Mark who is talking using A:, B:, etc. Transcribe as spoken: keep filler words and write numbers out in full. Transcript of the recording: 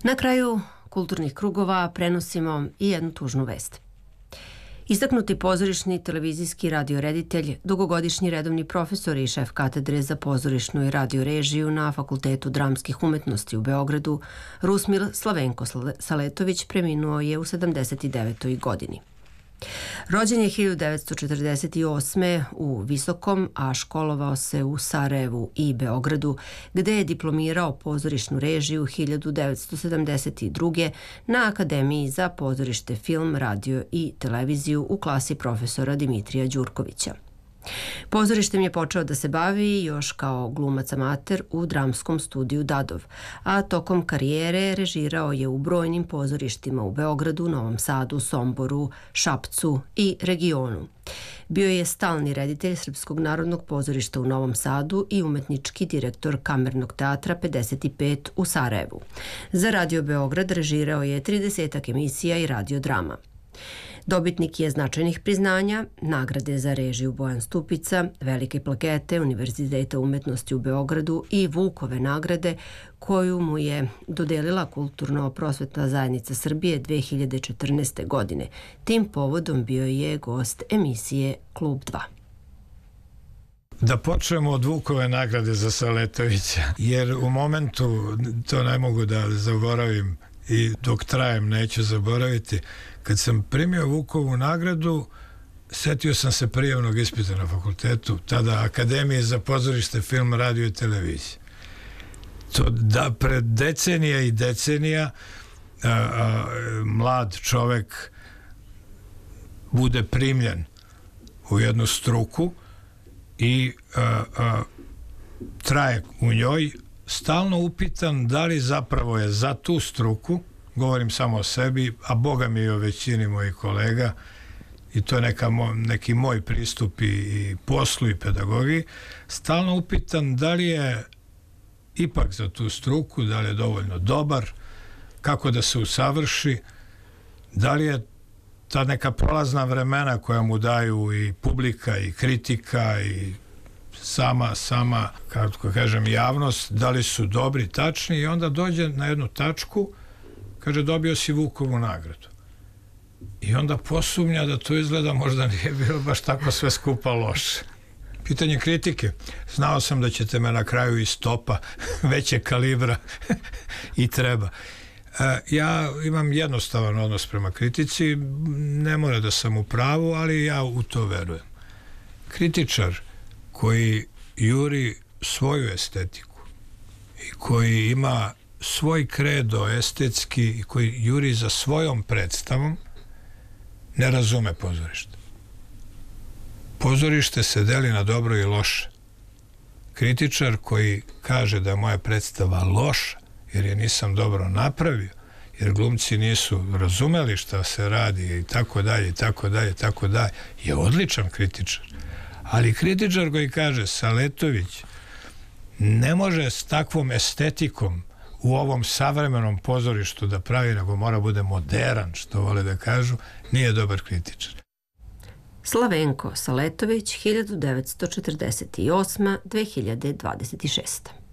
A: Na kraju kulturnih krugova prenosimo i jednu tužnu vest. Istaknuti pozorišni, televizijski radioreditelj, dugogodišnji redovni profesor i šef katedre za pozorišnu i radiorežiju na Fakultetu dramskih umetnosti u Beogradu, Rusmil Slavenko Saletović preminuo je u sedamdeset devetoj godini. Rođen je hiljadu devetsto četrdeset osme u Visokom, a školovao se u Sarajevu i Beogradu, gde je diplomirao pozorišnu režiju hiljadu devetsto sedamdeset druge na Akademiji za pozorište, film, radio i televiziju u klasi profesora Dimitrija Đurkovića. Pozorištem je počeo da se bavi još kao glumac amater u dramskom studiju Dadov, a tokom karijere režirao je u brojnim pozorištima u Beogradu, Novom Sadu, Somboru, Šapcu i regionu. Bio je stalni reditelj Srpskog narodnog pozorišta u Novom Sadu i umetnički direktor Kamernog teatra pedeset pet u Sarajevu. Za Radio Beograd režirao je tridesetak emisija i radiodrama. Dobitnik je značajnih priznanja, nagrade za režiju Bojan Stupica, velike plakete Univerziteta umetnosti u Beogradu i Vukove nagrade koju mu je dodelila Kulturno-prosvetna zajednica Srbije dve hiljade četrnaeste. godine. Tim povodom bio je gost emisije Klub dva.
B: Da počnemo od Vukove nagrade za Saletovića, jer u momentu, to ne mogu da zaboravim i dok trajem neću zaboraviti, kad sam primio Vukovu nagradu, setio sam se prijemnog ispita na fakultetu, tada Akademije za pozorište, film, radio i televiziju. To da pred decenija i decenija a, a, mlad čovek bude primljen u jednu struku i a, a, traje u njoj, stalno upitan da li zapravo je za tu struku, govorim samo o sebi, a boga mi i o većini mojih kolega, i to je neka mo, neki moj pristup i, i poslu i pedagogiji, stalno upitan da li je ipak za tu struku, da li je dovoljno dobar, kako da se usavrši, da li je ta neka prolazna vremena koja mu daju i publika i kritika i sama, sama, kako kažem, javnost, da li su dobri, tačni, i onda dođe na jednu tačku, kaže, dobio si Vukovu nagradu. I onda posumnja da to izgleda možda nije bilo baš tako sve skupa loše. Pitanje kritike. Znao sam da ćete me na kraju iz topa veće kalibra i treba. E, ja imam jednostavan odnos prema kritici, ne mora da sam u pravu, ali ja u to verujem. Kritičar koji juri svoju estetiku i koji ima svoj kredo estetski i koji juri za svojom predstavom, ne razume pozorište. Pozorište se deli na dobro i loše. Kritičar koji kaže da je moja predstava loša jer je nisam dobro napravio, jer glumci nisu razumeli šta se radi i tako dalje, i tako dalje, i tako dalje, je odličan kritičar. Ali kritičar koji kaže Saletović ne može s takvom estetikom u ovom savremenom pozorištu da pravi, nego mora bude moderan, što vole da kažu, nije dobar kritičar.
A: Slavenko Saletović, hiljadu devetsto četrdeset osma do dve hiljade dvadeset šeste.